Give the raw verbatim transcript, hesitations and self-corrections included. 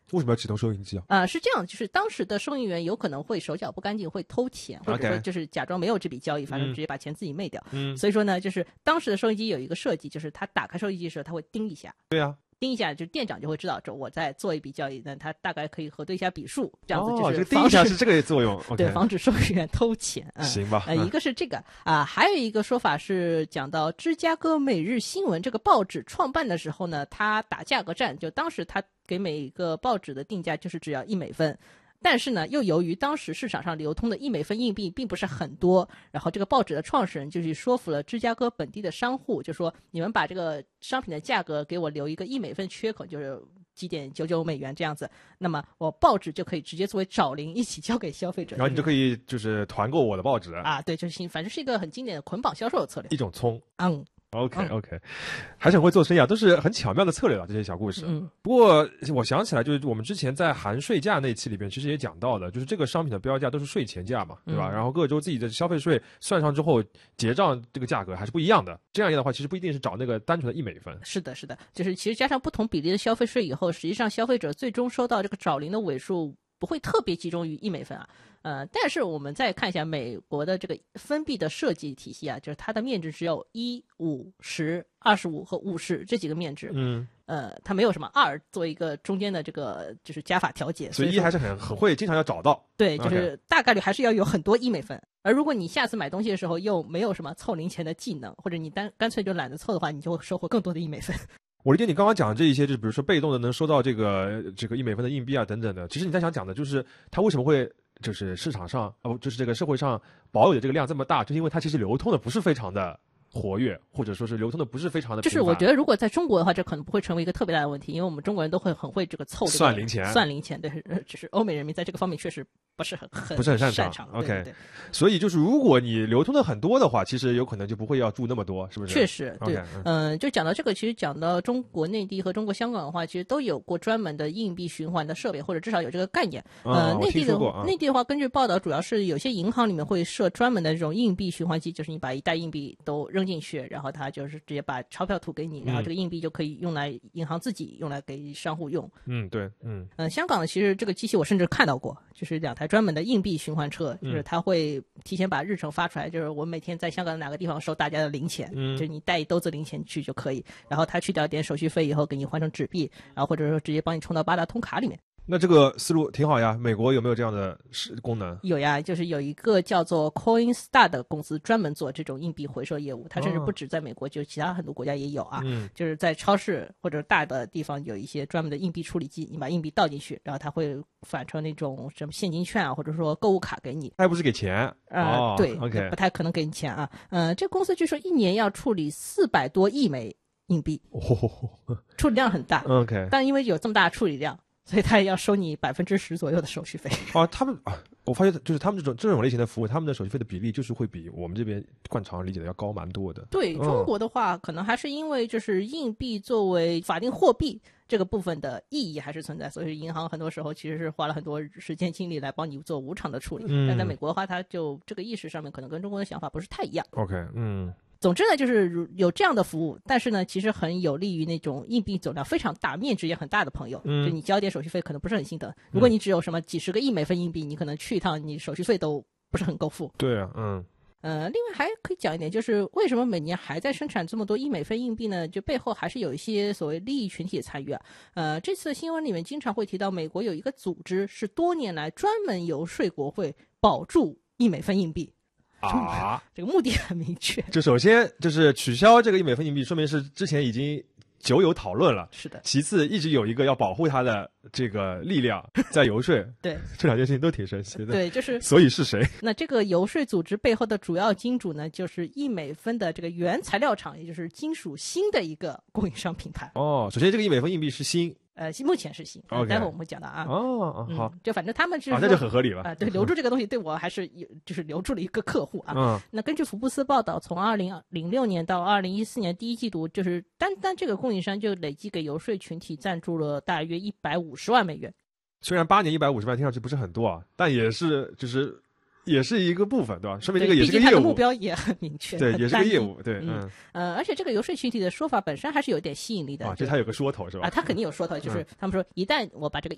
为什么要启动收银机啊？ 啊、呃，是这样，就是当时的收银员有可能会手脚不干净，会偷钱，或者说就是假装没有这笔交易，反正直接把钱自己昧掉。嗯，所以说呢，就是当时的收银机有一个设计，就是他打开收银机的时候，他会叮一下。 对啊。 盯一下，就店长就会知道，这我在做一笔交易，那他大概可以核对一下笔数，这样子就是防止、 哦、这个盯一下是这个作用， 对，防止收银员偷钱。 嗯、行吧。 呃，一个是这个啊、呃，还有一个说法是讲到芝加哥每日新闻这个报纸创办的时候呢，他打价格战，就当时他给每个报纸的定价就是只要一美分。但是呢，又由于当时市场上流通的一美分硬币并不是很多，然后这个报纸的创始人就去说服了芝加哥本地的商户，就说你们把这个商品的价格给我留一个一美分缺口，就是几点九九美元这样子，那么我报纸就可以直接作为找零一起交给消费者， 然后你就可以就是团购我的报纸啊，对，就是反正是一个很经典的捆绑销售的策略， 一种葱， 嗯。 OK OK，、嗯、还是很会做生意啊，都是很巧妙的策略了这些小故事。 嗯， 不过我想起来，就是我们之前在含税价那期里边，其实也讲到的，就是这个商品的标价都是税前价嘛，对吧？嗯、然后各州自己的消费税算上之后，结账这个价格还是不一样的。这样一的话，其实不一定是找那个单纯的一美分。 是的，是的，就是其实加上不同比例的消费税以后，实际上消费者最终收到这个找零的尾数不会特别集中于一美分啊。呃，但是我们再看一下美国的这个分币的设计体系啊，就是它的面值只有一、五、十、二十五和五十这几个面值。 嗯， 呃，它没有什么二作为一个中间的这个就是加法调节， 所以一还是很很会，经常要找到。 对，就是大概率还是要有很多一美分。而如果你下次买东西的时候又没有什么凑零钱的技能，或者你单干脆就懒得凑的话，你就会收获更多的一美分。 我理解你刚刚讲的这一些，就是比如说被动的能收到这个这个一美分的硬币啊等等的，其实你在想讲的就是它为什么会就是市场上哦，就是这个社会上保有的这个量这么大，就是因为它其实流通的不是非常的活跃，或者说是流通的不是非常的频繁。 就是我觉得如果在中国的话，这可能不会成为一个特别大的问题，因为我们中国人都会很会这个凑这个算零钱， 算零钱。对，只是欧美人民在这个方面确实不是很很不是很擅长。长 OK， 对对对， 所以就是如果你流通的很多的话，其实有可能就不会要注那么多，是不是？ 确实，对， okay， 嗯、呃，就讲到这个，其实讲到中国内地和中国香港的话，其实都有过专门的硬币循环的设备，或者至少有这个概念。呃， 哦、 内地的、 啊、 内地的话，根据报道，主要是有些银行里面会设专门的这种硬币循环机，就是你把一袋硬币都扔进去，然后它就是直接把钞票吐给你，然后这个硬币就可以用来银行自己用来给商户用。 嗯，对，嗯， 嗯、呃，香港的其实这个机器我甚至看到过，就是两台专门的硬币循环车，就是它会提前把日程发出来，就是我每天在香港的哪个地方收大家的零钱，嗯，就是你带一兜子零钱去就可以，然后他去掉点手续费以后给你换成纸币，然后或者说直接帮你充到八达通卡里面。 那这个思路挺好呀，美国有没有这样的功能？ 有呀，就是有一个叫做 Coinstar 的公司专门做这种硬币回收业务，它甚至不止在美国，哦、就其他很多国家也有啊。嗯，就是在超市或者大的地方有一些专门的硬币处理机，你把硬币倒进去，然后它会返成那种什么现金券啊，或者说购物卡给你。 它又不是给钱， 呃， 哦、 对 ，OK， 不太可能给你钱啊。呃，这公司据说一年要处理四百多亿枚硬币， 哦， 处理量很大。 OK， 但因为有这么大的处理量，所以他也要收你百分之十左右的手续费。 啊，他们啊，我发现就是他们这种这种类型的服务，他们的手续费的比例就是会比我们这边惯常理解的要高蛮多的。 对，中国的话，嗯、可能还是因为就是硬币作为法定货币这个部分的意义还是存在，所以银行很多时候其实是花了很多时间精力来帮你做无偿的处理。嗯、但在美国的话，它就这个意识上面可能跟中国的想法不是太一样。 OK， 嗯。 总之呢，就是有这样的服务，但是呢，其实很有利于那种硬币总量非常大、面值也很大的朋友。嗯，就你交点手续费可能不是很心疼。如果你只有什么几十个一美分硬币，你可能去一趟，你手续费都不是很够付。 对啊，嗯。 呃，另外还可以讲一点，就是为什么每年还在生产这么多一美分硬币呢？就背后还是有一些所谓利益群体的参与啊。呃，这次新闻里面经常会提到，美国有一个组织是多年来专门游说国会保住一美分硬币。 啊， 这个目的很明确。 就首先就是取消这个一美分硬币，说明是之前已经久有讨论了。 是的。 其次，一直有一个要保护它的这个力量在游说。 对， 这两件事情都挺神奇的。 对，就是。 所以是谁？ 那这个游说组织背后的主要金主呢，就是一美分的这个原材料厂，也就是金属锌的一个供应商品牌。 哦，首先这个一美分硬币是锌。 呃，目前是锌， okay， 待会我们会讲到啊。 哦，好、 嗯，就反正他们是啊，那就很合理了啊、呃。对，留住这个东西对我还是有，就是留住了一个客户啊。 嗯。 那根据福布斯报道，从二零零六年到二零一四年第一季度，就是单单这个供应商就累计给游说群体赞助了大约一百五十万美元。 虽然八年一百五十万听上去不是很多啊，但也是就是。也是一个部分，对吧？说明这个也是个业务。 毕竟它的目标也很明确。 对，也是个业务，对，嗯。 嗯呃，而且这个游说群体的说法本身还是有点吸引力的。 啊，就它有个说头是吧？ 啊，它肯定有说头，就是他们说，一旦我把这个